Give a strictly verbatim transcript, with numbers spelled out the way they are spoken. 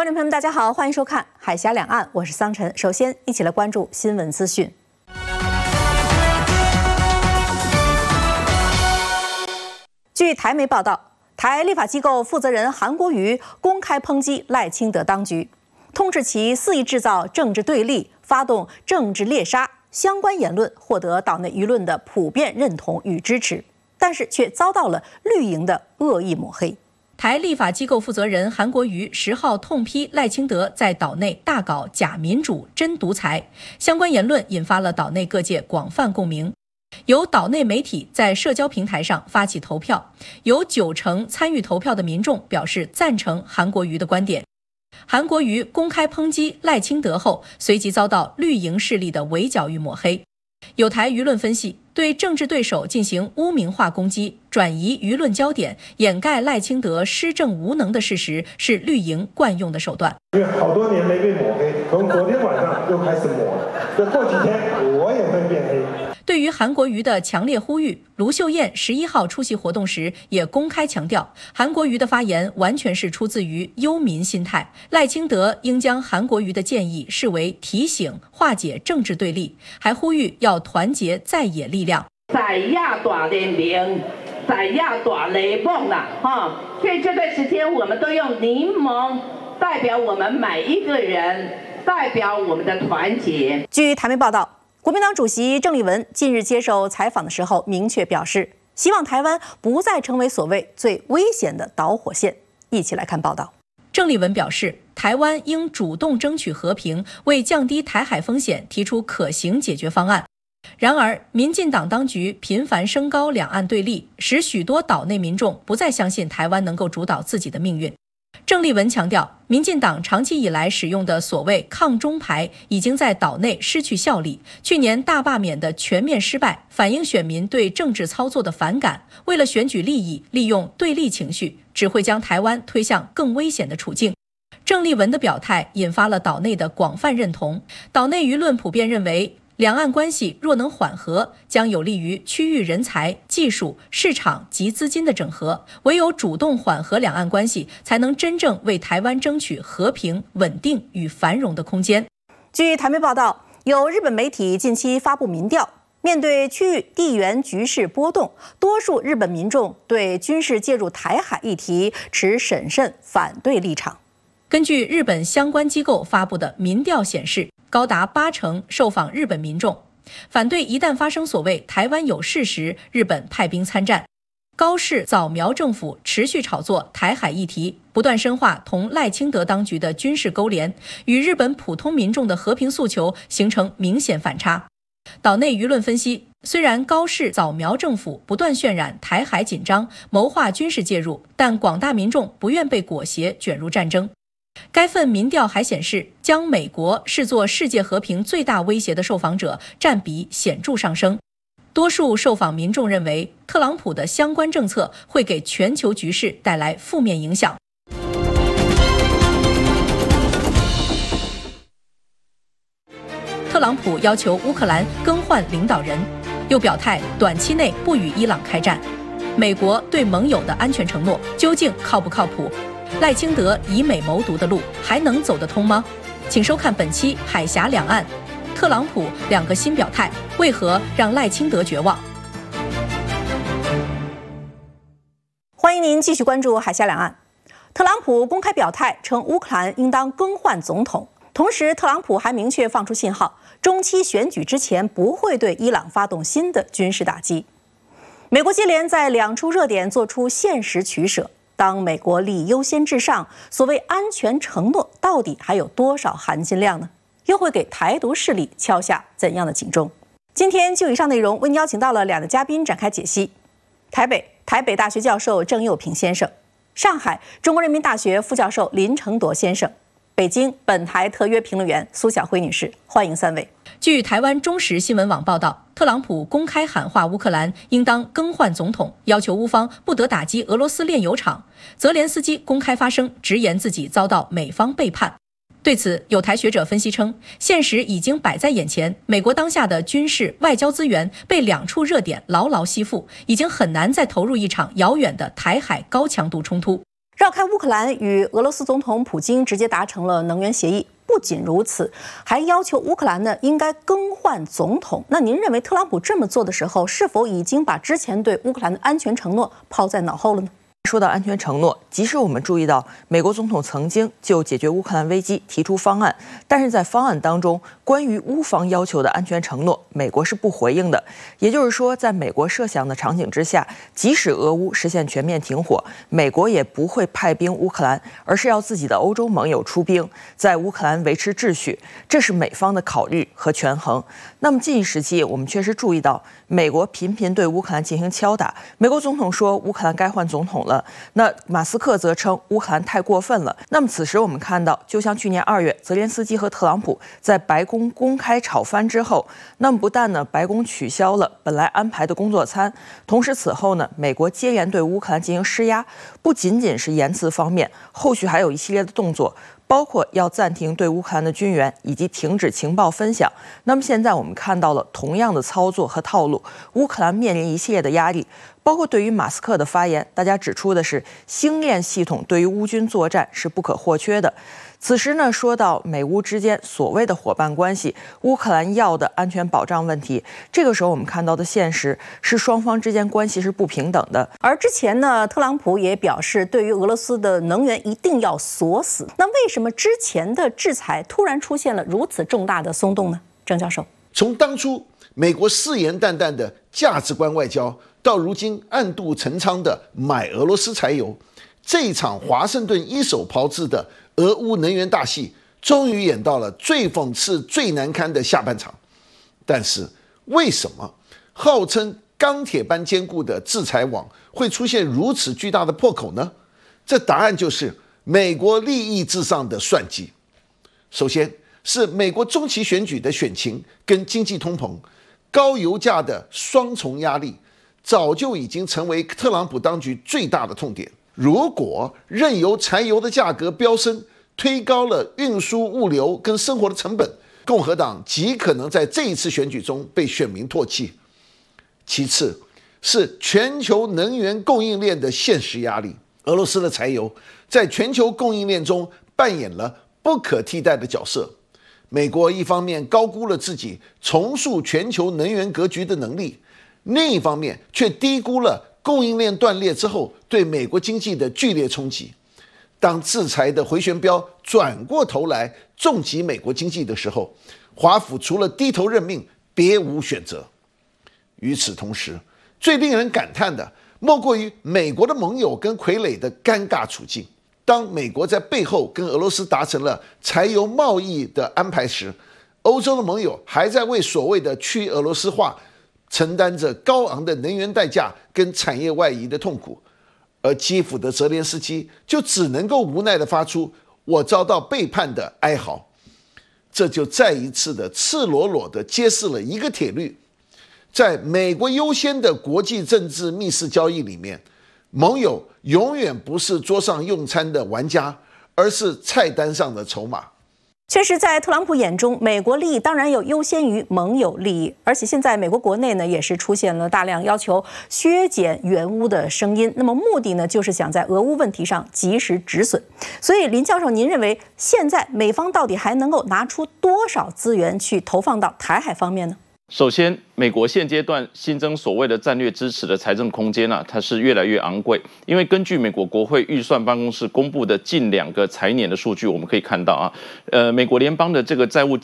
观众朋友们，大家好，欢迎收看《海峡两岸》，我是桑晨。首先，一起来关注新闻资讯。据台媒报道，台立法机构负责人韩国瑜公开抨击赖清德当局，痛斥其肆意制造政治对立，发动政治猎杀，相关言论获得岛内舆论的普遍认同与支持，但是却遭到了绿营的恶意抹黑。 台立法机构负责人韩国瑜十号痛批赖清德在岛内大搞假民主、真独裁，相关言论引发了岛内各界广泛共鸣。有岛内媒体在社交平台上发起投票，有九成参与投票的民众表示赞成韩国瑜的观点。韩国瑜公开抨击赖清德后，随即遭到绿营势力的围剿与抹黑。有台舆论分析，对政治对手进行污名化攻击，转移舆论焦点，掩盖赖清德施政无能的事实，是绿营惯用的手段。 因为好多年没被抹黑，从昨天晚上又开始抹了，这过几天我也会变黑。 对于韩国瑜的强烈呼吁，卢秀燕十一号出席活动时也公开强调，韩国瑜的发言完全是出自于忧民心态。赖清德应将韩国瑜的建议视为提醒，化解政治对立，还呼吁要团结在野力量。 在亚大联盟，在亚大雷梦啦，哈！所以这段时间我们都用柠檬代表我们每一个人，代表我们的团结。 据台媒报道，国民党主席郑丽文近日接受采访的时候，明确表示，希望台湾不再成为所谓最危险的导火线。一起来看报道。 郑丽文表示，台湾应主动争取和平，为降低台海风险提出可行解决方案。然而，民进党当局频繁升高两岸对立，使许多岛内民众不再相信台湾能够主导自己的命运。郑丽文强调，民进党长期以来使用的所谓抗中牌已经在岛内失去效力。去年大罢免的全面失败，反映选民对政治操作的反感。为了选举利益，利用对立情绪，只会将台湾推向更危险的处境。郑丽文的表态引发了岛内的广泛认同，岛内舆论普遍认为，两岸关系若能缓和，将有利于区域人才、技术、市场及资金的整合。唯有主动缓和两岸关系，才能真正为台湾争取和平、稳定与繁荣的空间。 据台媒报道，有日本媒体近期发布民调，面对区域地缘局势波动，多数日本民众对军事介入台海议题持审慎反对立场。 根据日本相关机构发布的民调显示，高达八成受访日本民众反对一旦发生所谓台湾有事时，日本派兵参战。高市早苗政府持续炒作台海议题，不断深化同赖清德当局的军事勾连，与日本普通民众的和平诉求形成明显反差。岛内舆论分析，虽然高市早苗政府不断渲染台海紧张，谋划军事介入，但广大民众不愿被裹挟卷入战争。该份民调还显示，将美国视作世界和平最大威胁的受访者占比显著上升。多数受访民众认为，特朗普的相关政策会给全球局势带来负面影响。特朗普要求乌克兰更换领导人，又表态短期内不与伊朗开战。美国对盟友的安全承诺究竟靠不靠谱？赖清德以美谋独的路还能走得通吗？请收看本期《海峡两岸》，特朗普两个新表态，为何让赖清德绝望？ 欢迎您继续关注《海峡两岸》。特朗普公开表态称乌克兰应当更换总统，同时特朗普还明确放出信号，中期选举之前不会对伊朗发动新的军事打击。美国接连在两处热点做出现实取舍。当美国利益优先至上，所谓安全承诺到底还有多少含金量呢？又会给台独势力敲下怎样的警钟？今天就以上内容为您邀请到了两位嘉宾展开解析：台北台北大学教授郑佑平先生，上海中国人民大学副教授林承铎先生，北京本台特约评论员苏晓辉女士，欢迎三位。 据台湾中时新闻网报道，特朗普公开喊话乌克兰应当更换总统，要求乌方不得打击俄罗斯炼油厂。泽连斯基公开发声，直言自己遭到美方背叛。对此，有台学者分析称，现实已经摆在眼前，美国当下的军事、外交资源被两处热点牢牢吸附，已经很难再投入一场遥远的台海高强度冲突。 绕开乌克兰，与俄罗斯总统普京直接达成了能源协议。不仅如此，还要求乌克兰呢应该更换总统。那您认为特朗普这么做的时候，是否已经把之前对乌克兰的安全承诺抛在脑后了呢？ 说到安全承诺，即使我们注意到美国总统曾经就解决乌克兰危机提出方案，但是在方案当中，关于乌方要求的安全承诺，美国是不回应的。也就是说，在美国设想的场景之下，即使俄乌实现全面停火，美国也不会派兵乌克兰，而是要自己的欧洲盟友出兵，在乌克兰维持秩序。这是美方的考虑和权衡。那么近时期，我们确实注意到，美国频频对乌克兰进行敲打。美国总统说，乌克兰该换总统了。那马斯克则称乌克兰太过分了。那么此时我们看到，就像去年二月，泽连斯基和特朗普在白宫公开吵翻之后，那么不但呢白宫取消了本来安排的工作餐，同时此后呢，美国接连对乌克兰进行施压，不仅仅是言辞方面，后续还有一系列的动作。包括要暂停对乌克兰的军援，以及停止情报分享。那么现在我们看到了同样的操作和套路，乌克兰面临一系列的压力，包括对于马斯克的发言，大家指出的是星链系统对于乌军作战是不可或缺的。此时呢，说到美乌之间所谓的伙伴关系，乌克兰要的安全保障问题，这个时候我们看到的现实是双方之间关系是不平等的。 而之前呢，特朗普也表示，对于俄罗斯的能源一定要锁死。那为什么之前的制裁突然出现了如此重大的松动呢？郑教授， 从当初美国誓言旦旦的价值观外交，到如今暗度陈仓的买俄罗斯柴油，这一场华盛顿一手炮制的俄乌能源大戏，终于演到了最讽刺、最难堪的下半场。但是，为什么号称钢铁般坚固的制裁网会出现如此巨大的破口呢？这答案就是美国利益至上的算计。首先是美国中期选举的选情跟经济通膨、高油价的双重压力，早就已经成为特朗普当局最大的痛点。如果任由柴油的价格飙升，推高了运输、物流跟生活的成本，共和党极可能在这一次选举中被选民唾弃。其次是全球能源供应链的现实压力，俄罗斯的柴油在全球供应链中扮演了不可替代的角色。美国一方面高估了自己重塑全球能源格局的能力，另一方面却低估了供应链断裂之后对美国经济的剧烈冲击。当制裁的回旋镖转过头来重击美国经济的时候，华府除了低头认命，别无选择。与此同时，最令人感叹的莫过于美国的盟友跟傀儡的尴尬处境。当美国在背后跟俄罗斯达成了柴油贸易的安排时，欧洲的盟友还在为所谓的去俄罗斯化承担着高昂的能源代价跟产业外移的痛苦，而基辅的泽连斯基就只能够无奈地发出我遭到背叛的哀嚎。这就再一次的赤裸裸地揭示了一个铁律，在美国优先的国际政治密室交易里面，盟友永远不是桌上用餐的玩家，而是菜单上的筹码。 确实，在特朗普眼中，美国利益当然要优先于盟友利益，而且现在美国国内呢也是出现了大量要求削减援乌的声音。那么目的呢，就是想在俄乌问题上及时止损。所以，林教授，您认为现在美方到底还能够拿出多少资源去投放到台海方面呢？ 首先，美国现阶段新增所谓的战略支持的财政空间啊，它是越来越昂贵。因为根据美国国会预算办公室公布的近两个财年的数据，我们可以看到啊，呃，美国联邦的这个债务